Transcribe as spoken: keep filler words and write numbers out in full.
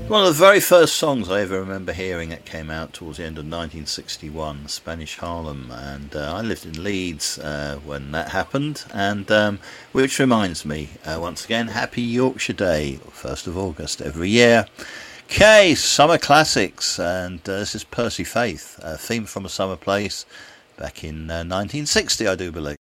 One of the very first songs I ever remember hearing, it came out towards the end of nineteen sixty-one, Spanish Harlem, and uh, I lived in Leeds uh, when that happened, and um, which reminds me, uh, once again, Happy Yorkshire Day, first of August every year. Okay, Summer Classics, and uh, this is Percy Faith, a theme from A Summer Place, back in uh, nineteen sixty, I do believe.